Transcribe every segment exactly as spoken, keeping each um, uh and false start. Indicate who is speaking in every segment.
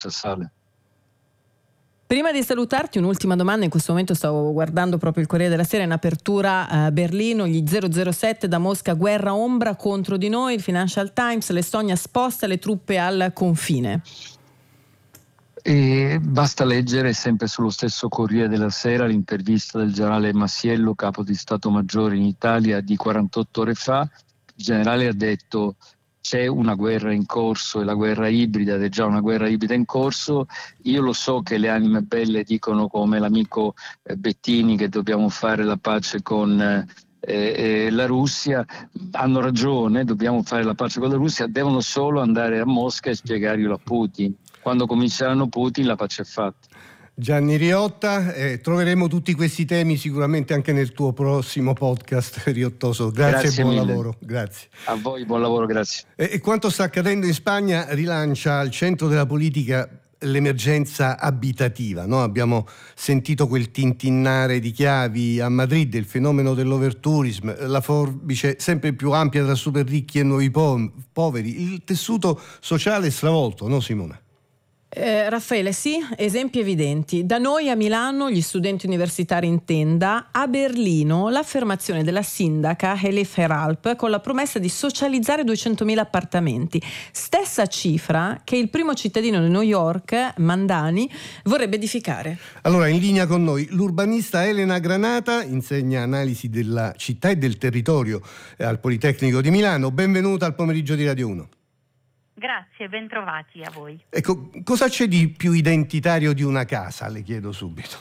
Speaker 1: sale.
Speaker 2: Prima di salutarti, un'ultima domanda. In questo momento stavo guardando proprio il Corriere della Sera, in apertura a Berlino, gli zero zero sette da Mosca, guerra ombra contro di noi, il Financial Times, l'Estonia sposta le truppe al confine.
Speaker 1: E basta leggere sempre sullo stesso Corriere della Sera l'intervista del generale Masiello, capo di Stato Maggiore in Italia, di quarantotto ore fa. Il generale ha detto: c'è una guerra in corso, e la guerra ibrida, ed è già una guerra ibrida in corso. Io lo so che le anime belle dicono, come l'amico Bettini, che dobbiamo fare la pace con eh, eh, la Russia. Hanno ragione, dobbiamo fare la pace con la Russia, devono solo andare a Mosca e spiegarglielo a Putin. Quando cominceranno Putin, la pace è fatta.
Speaker 3: Gianni Riotta, eh, troveremo tutti questi temi sicuramente anche nel tuo prossimo podcast, Riottoso. Grazie,
Speaker 1: Grazie
Speaker 3: e buon
Speaker 1: mille.
Speaker 3: lavoro. Grazie.
Speaker 1: A voi, buon lavoro, grazie.
Speaker 3: E, e quanto sta accadendo in Spagna rilancia al centro della politica l'emergenza abitativa, no? Abbiamo sentito quel tintinnare di chiavi a Madrid, il fenomeno dell'overtourism, la forbice sempre più ampia tra super ricchi e nuovi po- poveri, il tessuto sociale stravolto, no Simona?
Speaker 2: Eh, Raffaele, sì, esempi evidenti. Da noi a Milano gli studenti universitari in tenda, a Berlino l'affermazione della sindaca Elif Heralp con la promessa di socializzare duecentomila appartamenti, stessa cifra che il primo cittadino di New York, Mandani, vorrebbe edificare.
Speaker 3: Allora, in linea con noi l'urbanista Elena Granata, insegna analisi della città e del territorio al Politecnico di Milano. Benvenuta al pomeriggio di Radio uno.
Speaker 4: Grazie, ben trovati a voi.
Speaker 3: Ecco, cosa c'è di più identitario di una casa? Le chiedo subito.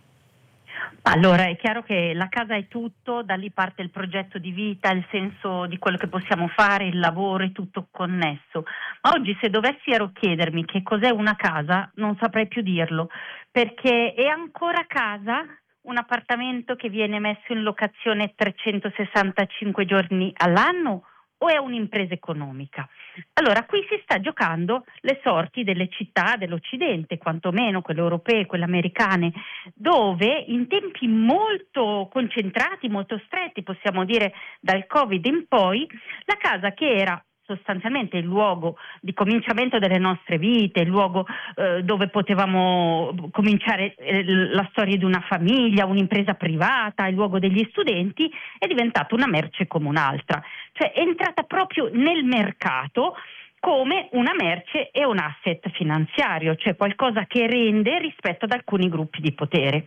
Speaker 4: Allora, è chiaro che la casa è tutto, da lì parte il progetto di vita, il senso di quello che possiamo fare, il lavoro, è tutto connesso. Ma oggi, se dovessero chiedermi che cos'è una casa, non saprei più dirlo, perché è ancora casa un appartamento che viene messo in locazione trecentosessantacinque giorni all'anno, o è un'impresa economica? Allora, qui si sta giocando le sorti delle città dell'Occidente, quantomeno quelle europee, quelle americane, dove in tempi molto concentrati, molto stretti, possiamo dire dal Covid in poi, la casa che era sostanzialmente il luogo di cominciamento delle nostre vite, il luogo eh, dove potevamo cominciare eh, la storia di una famiglia, un'impresa privata, il luogo degli studenti, è diventata una merce come un'altra, cioè è entrata proprio nel mercato come una merce e un asset finanziario, cioè qualcosa che rende rispetto ad alcuni gruppi di potere.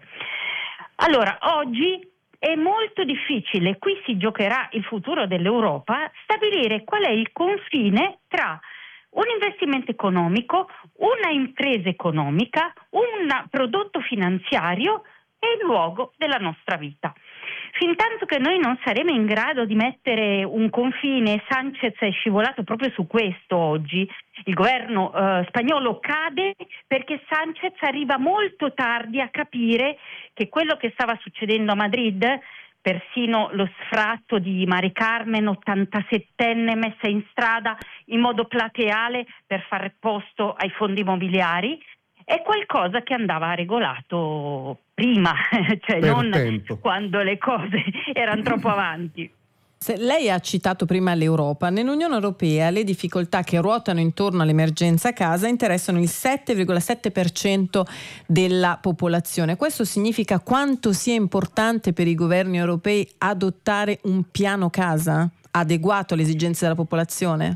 Speaker 4: Allora, oggi è molto difficile, qui si giocherà il futuro dell'Europa, stabilire qual è il confine tra un investimento economico, una impresa economica, un prodotto finanziario e il luogo della nostra vita. Fintanto che noi non saremo in grado di mettere un confine, Sanchez è scivolato proprio su questo oggi, il governo eh, spagnolo cade perché Sanchez arriva molto tardi a capire che quello che stava succedendo a Madrid, persino lo sfratto di Mari Carmen, ottantasettenne messa in strada in modo plateale per fare posto ai fondi immobiliari, è qualcosa che andava regolato prima, cioè
Speaker 3: per
Speaker 4: non
Speaker 3: tempo,
Speaker 4: quando le cose erano troppo avanti.
Speaker 2: Se lei ha citato prima l'Europa, nell'Unione Europea le difficoltà che ruotano intorno all'emergenza casa interessano il sette virgola sette per cento della popolazione. Questo significa quanto sia importante per i governi europei adottare un piano casa adeguato alle esigenze della popolazione?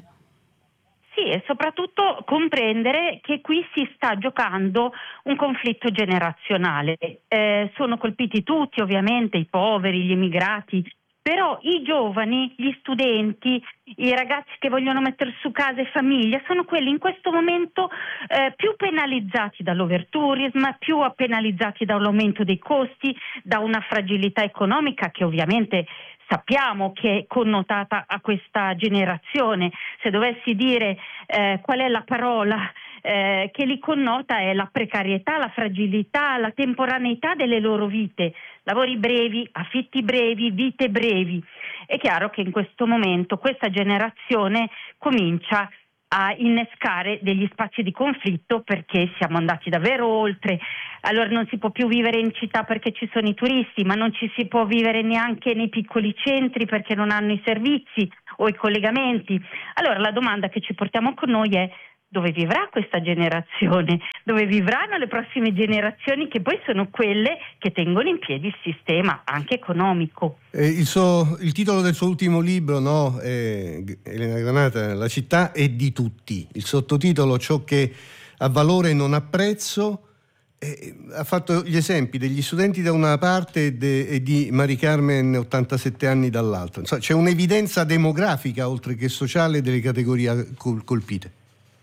Speaker 4: Sì, e soprattutto comprendere che qui si sta giocando un conflitto generazionale. Eh, sono colpiti tutti, ovviamente, i poveri, gli immigrati, però i giovani, gli studenti, i ragazzi che vogliono mettere su casa e famiglia sono quelli in questo momento eh, più penalizzati dall'overtourism, più penalizzati dall'aumento dei costi, da una fragilità economica che ovviamente sappiamo che è connotata a questa generazione. Se dovessi dire eh, qual è la parola eh, che li connota, è la precarietà, la fragilità, la temporaneità delle loro vite, lavori brevi, affitti brevi, vite brevi. È chiaro che in questo momento questa generazione comincia a innescare degli spazi di conflitto perché siamo andati davvero oltre. Allora non si può più vivere in città perché ci sono i turisti, ma non ci si può vivere neanche nei piccoli centri perché non hanno i servizi o i collegamenti. Allora la domanda che ci portiamo con noi è: dove vivrà questa generazione, dove vivranno le prossime generazioni, che poi sono quelle che tengono in piedi il sistema anche economico.
Speaker 3: Eh, il, suo, il titolo del suo ultimo libro, no, eh, Elena Granata, La città è di tutti. Il sottotitolo, Ciò che ha valore non ha prezzo. Eh, ha fatto gli esempi degli studenti da una parte e, de, e di Mari Carmen, ottantasette anni, dall'altra. Insomma, c'è un'evidenza demografica oltre che sociale delle categorie col, colpite.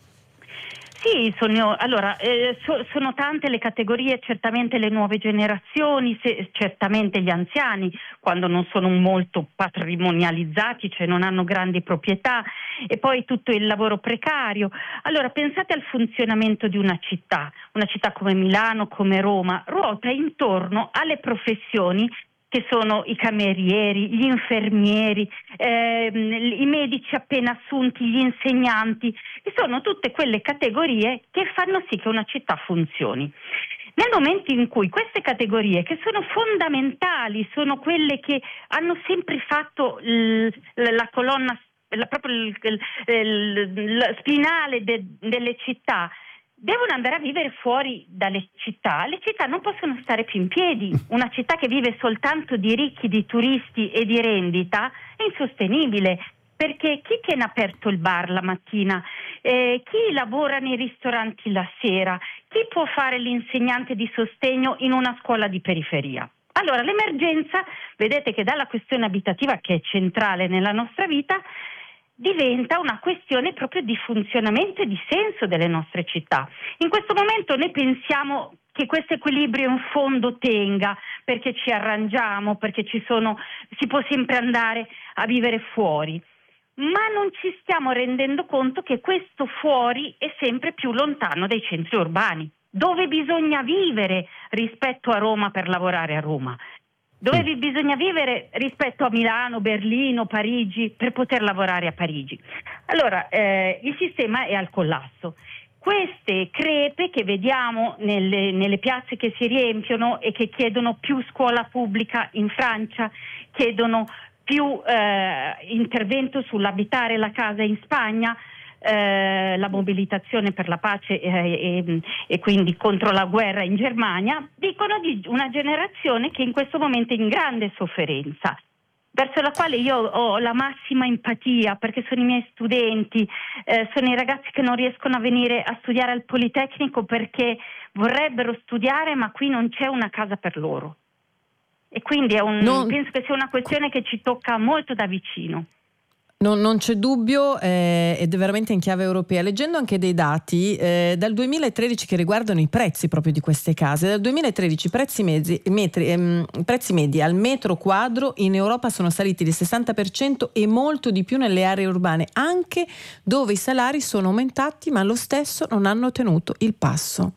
Speaker 4: Sì, sono, allora, eh, so, sono tante le categorie, certamente le nuove generazioni, se, certamente gli anziani, quando non sono molto patrimonializzati, cioè non hanno grandi proprietà, e poi tutto il lavoro precario. Allora, pensate al funzionamento di una città, una città come Milano, come Roma, ruota intorno alle professioni che sono i camerieri, gli infermieri, ehm, i medici appena assunti, gli insegnanti, che sono tutte quelle categorie che fanno sì che una città funzioni. Nel momento in cui queste categorie, che sono fondamentali, sono quelle che hanno sempre fatto l- la colonna, la, proprio il, il, il, il spinale de- delle città, devono andare a vivere fuori dalle città. Le città non possono stare più in piedi. Una città che vive soltanto di ricchi, di turisti e di rendita è insostenibile, perché chi tiene aperto il bar la mattina, eh, chi lavora nei ristoranti la sera, chi può fare l'insegnante di sostegno in una scuola di periferia? Allora, l'emergenza, vedete che dalla questione abitativa, che è centrale nella nostra vita, diventa una questione proprio di funzionamento e di senso delle nostre città. In questo momento noi pensiamo che questo equilibrio in fondo tenga, perché ci arrangiamo, perché ci sono, si può sempre andare a vivere fuori, ma non ci stiamo rendendo conto che questo fuori è sempre più lontano dai centri urbani, dove bisogna vivere rispetto a Roma per lavorare a Roma, dove sì. bisogna vivere rispetto a Milano, Berlino, Parigi per poter lavorare a Parigi. Allora, eh, il sistema è al collasso. Queste crepe che vediamo nelle, nelle piazze che si riempiono e che chiedono più scuola pubblica in Francia, chiedono più eh, intervento sull'abitare la casa in Spagna, Eh, la mobilitazione per la pace eh, e, e quindi contro la guerra in Germania, dicono di una generazione che in questo momento è in grande sofferenza, verso la quale io ho la massima empatia, perché sono i miei studenti, eh, sono i ragazzi che non riescono a venire a studiare al Politecnico perché vorrebbero studiare, ma qui non c'è una casa per loro, e quindi è un, non... penso che sia una questione che ci tocca molto da vicino.
Speaker 2: Non, non c'è dubbio, eh, ed è veramente in chiave europea. Leggendo anche dei dati eh, dal duemilatredici che riguardano i prezzi proprio di queste case, dal duemilatredici i prezzi, mezzi, metri, ehm, prezzi medi al metro quadro in Europa sono saliti del sessanta per cento e molto di più nelle aree urbane, anche dove i salari sono aumentati ma lo stesso non hanno tenuto il passo.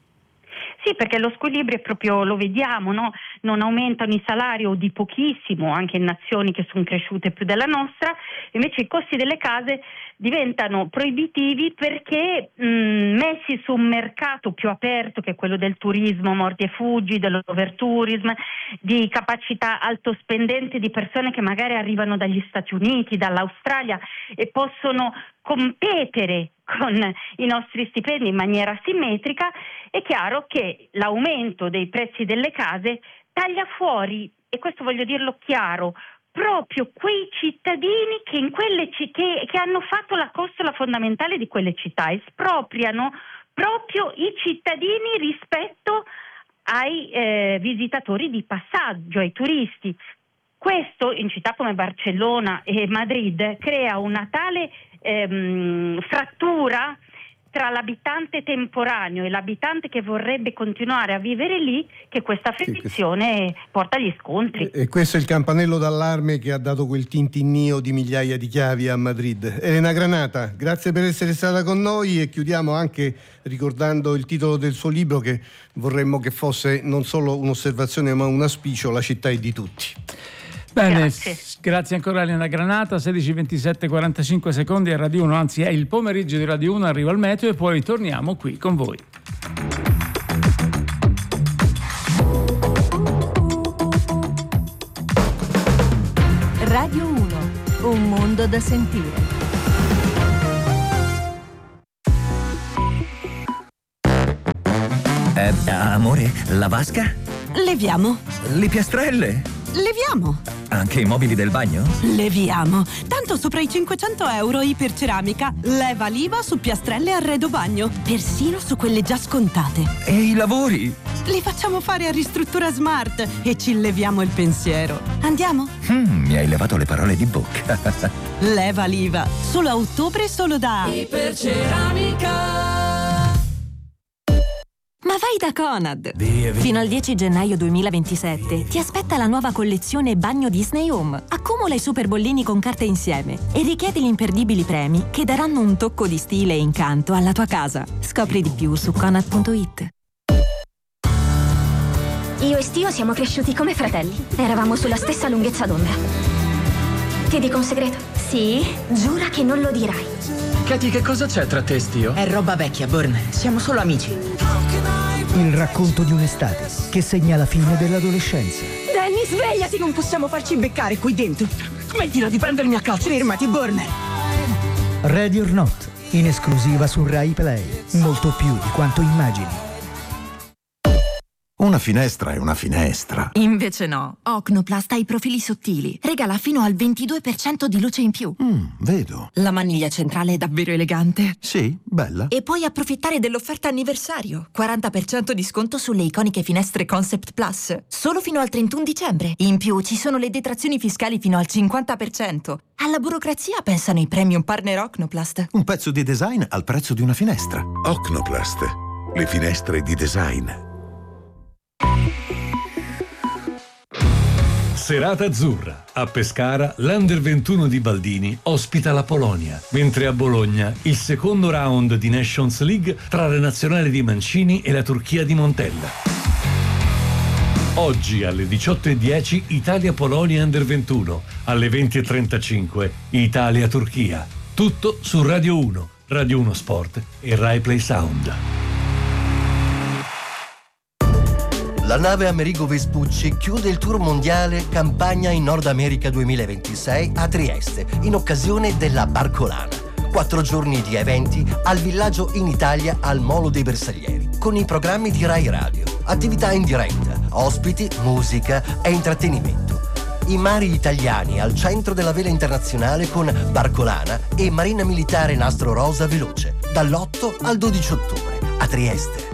Speaker 4: Sì, perché lo squilibrio è proprio, lo vediamo, no? Non aumentano i salari o di pochissimo, anche in nazioni che sono cresciute più della nostra, invece i costi delle case diventano proibitivi perché mh, messi su un mercato più aperto, che è quello del turismo, mordi e fuggi, dell'overtourism, di capacità altospendente di persone che magari arrivano dagli Stati Uniti, dall'Australia e possono competere con i nostri stipendi in maniera simmetrica, è chiaro che l'aumento dei prezzi delle case taglia fuori, e questo voglio dirlo chiaro, proprio quei cittadini che, in quelle c- che, che hanno fatto la costola fondamentale di quelle città, espropriano proprio i cittadini rispetto ai eh, visitatori di passaggio, ai turisti. Questo in città come Barcellona e Madrid crea una tale ehm, frattura tra l'abitante temporaneo e l'abitante che vorrebbe continuare a vivere lì, che questa frizione sì, porta agli scontri.
Speaker 3: E questo è il campanello d'allarme che ha dato quel tintinnio di migliaia di chiavi a Madrid. Elena Granata, grazie per essere stata con noi, e chiudiamo anche ricordando il titolo del suo libro, che vorremmo che fosse non solo un'osservazione ma un auspicio: La città è di tutti.
Speaker 5: Bene,
Speaker 4: grazie.
Speaker 5: grazie ancora Elena Granata. Sedici e ventisette, quarantacinque secondi a Radio uno, anzi è il pomeriggio di Radio uno, arriva il meteo e poi torniamo qui con voi.
Speaker 6: Radio uno, un mondo da sentire. Eh, amore, la vasca?
Speaker 7: Leviamo.
Speaker 6: Le piastrelle?
Speaker 7: Leviamo.
Speaker 6: Anche i mobili del bagno?
Speaker 7: Leviamo. Tanto sopra i cinquecento euro Iperceramica. Leva l'I V A su piastrelle e arredo bagno. Persino su quelle già scontate.
Speaker 6: E i lavori?
Speaker 7: Li facciamo fare a Ristruttura Smart e ci leviamo il pensiero. Andiamo?
Speaker 6: Mm, mi hai levato le parole di bocca.
Speaker 7: Leva l'I V A. Solo a ottobre, solo da
Speaker 8: Iperceramica.
Speaker 9: Ma vai da Conad!
Speaker 6: Via, via.
Speaker 9: Fino al dieci gennaio duemilaventisette ti aspetta la nuova collezione Bagno Disney Home. Accumula i super bollini con carte insieme e richiedi gli imperdibili premi che daranno un tocco di stile e incanto alla tua casa. Scopri di più su conad punto it.
Speaker 10: Io e Stio siamo cresciuti come fratelli. Eravamo sulla stessa lunghezza d'onda. Ti dico un segreto? Sì? Giura che non lo dirai.
Speaker 11: Katie, che cosa c'è tra te e Stio?
Speaker 12: È roba vecchia, Burn. Siamo solo amici.
Speaker 13: Il racconto di un'estate che segna la fine dell'adolescenza.
Speaker 12: Danny, svegliati, non possiamo farci beccare qui dentro. Smettila di prendermi a calcio. Fermati, Burner.
Speaker 13: Ready or Not, in esclusiva su Rai Play. Molto più di quanto immagini.
Speaker 14: Una finestra è una finestra.
Speaker 15: Invece no. Ocnoplast ha i profili sottili. Regala fino al ventidue per cento di luce in più.
Speaker 14: Mm, vedo.
Speaker 15: La maniglia centrale è davvero elegante.
Speaker 14: Sì, bella.
Speaker 15: E puoi approfittare dell'offerta anniversario. quaranta per cento di sconto sulle iconiche finestre Concept Plus. Solo fino al trentuno dicembre. In più ci sono le detrazioni fiscali fino al cinquanta per cento. Alla burocrazia pensano i premium partner Ocnoplast.
Speaker 14: Un pezzo di design al prezzo di una finestra. Ocnoplast. Le finestre di design.
Speaker 16: Serata azzurra. A Pescara, l'Under ventuno di Baldini ospita la Polonia, mentre a Bologna il secondo round di Nations League tra la nazionale di Mancini e la Turchia di Montella. Oggi alle diciotto e dieci Italia-Polonia Under ventuno, alle venti e trentacinque Italia-Turchia. Tutto su Radio uno, Radio uno Sport e Rai Play Sound.
Speaker 17: La nave Amerigo Vespucci chiude il tour mondiale Campagna in Nord America duemilaventisei a Trieste in occasione della Barcolana. Quattro giorni di eventi al villaggio in Italia al Molo dei Bersaglieri con i programmi di Rai Radio, attività in diretta, ospiti, musica e intrattenimento. I mari italiani al centro della vela internazionale con Barcolana e Marina Militare Nastro Rosa Veloce dall'otto al dodici ottobre a Trieste.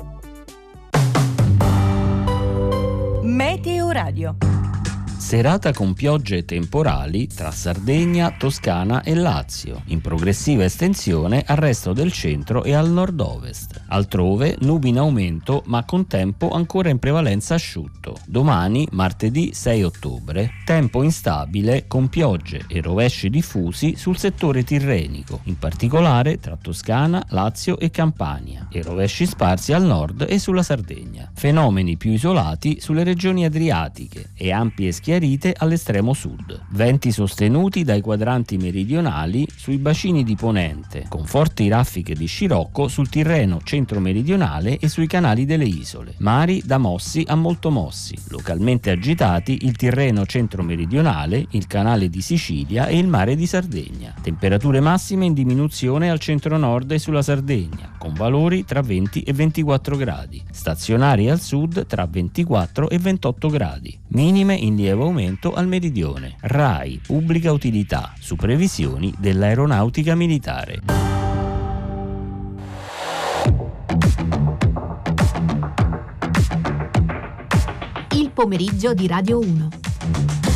Speaker 2: Meteo Radio.
Speaker 18: Serata con piogge e temporali tra Sardegna, Toscana e Lazio, in progressiva estensione al resto del centro e al nord-ovest. Altrove nubi in aumento ma con tempo ancora in prevalenza asciutto. Domani, martedì sei ottobre, tempo instabile con piogge e rovesci diffusi sul settore tirrenico, in particolare tra Toscana, Lazio e Campania, e rovesci sparsi al nord e sulla Sardegna. Fenomeni più isolati sulle regioni adriatiche e ampie schiarite all'estremo sud. Venti sostenuti dai quadranti meridionali sui bacini di ponente, con forti raffiche di scirocco sul Tirreno centro-meridionale e sui canali delle isole. Mari da mossi a molto mossi, localmente agitati il Tirreno centro-meridionale, il canale di Sicilia e il mare di Sardegna. Temperature massime in diminuzione al centro-nord e sulla Sardegna, con valori tra venti e ventiquattro gradi. Stazionari al sud tra ventiquattro e ventotto gradi. Minime in lieve aumento al meridione. Rai, pubblica utilità, su previsioni dell'aeronautica militare.
Speaker 19: Il pomeriggio di Radio uno.